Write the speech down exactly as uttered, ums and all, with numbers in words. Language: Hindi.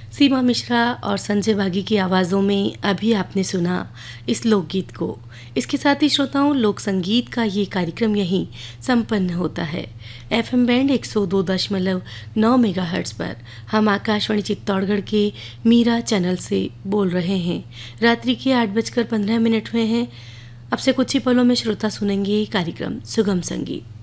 सीमा मिश्रा और संजय बागी की आवाज़ों में अभी आपने सुना इस लोकगीत को। इसके साथ ही श्रोताओं, लोक संगीत का ये कार्यक्रम यहीं संपन्न होता है। एफएम बैंड एक सौ दो दशमलव नौ मेगाहर्ट्ज़ पर हम आकाशवाणी चित्तौड़गढ़ के मीरा चैनल से बोल रहे हैं। रात्रि के आठ बजकर पंद्रह मिनट हुए हैं। अब से कुछ ही पलों में श्रोता सुनेंगे कार्यक्रम सुगम संगीत।